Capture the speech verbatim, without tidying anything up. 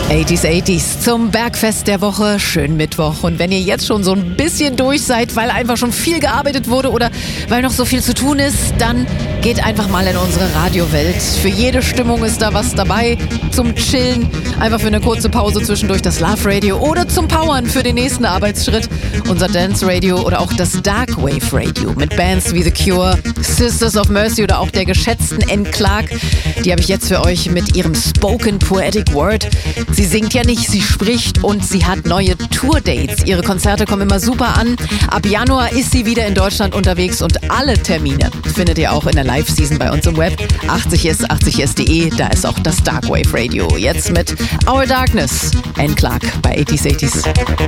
achtziger achtziger zum Bergfest der Woche. Schönen Mittwoch. Und wenn ihr jetzt schon so ein bisschen durch seid, weil einfach schon viel gearbeitet wurde oder weil noch so viel zu tun ist, dann geht einfach mal in unsere Radiowelt. Für jede Stimmung ist da was dabei. Zum Chillen, einfach für eine kurze Pause zwischendurch das Love Radio oder zum Powern für den nächsten Arbeitsschritt unser Dance Radio oder auch das Dark Wave Radio mit Bands wie The Cure, Sisters of Mercy oder auch der geschätzten Anne Clark. Die habe ich jetzt für euch mit ihrem Spoken Poetic Word. Sie singt ja nicht, sie spricht und sie hat neue Tourdates. Ihre Konzerte kommen immer super an. Ab Januar ist sie wieder in Deutschland unterwegs und alle Termine findet ihr auch in der Live-Season bei uns im Web. achtzig ist achtzig ist punkt de, da ist auch das Dark Wave Radio. Jetzt mit Our Darkness, Anne Clark bei achtziger achtziger.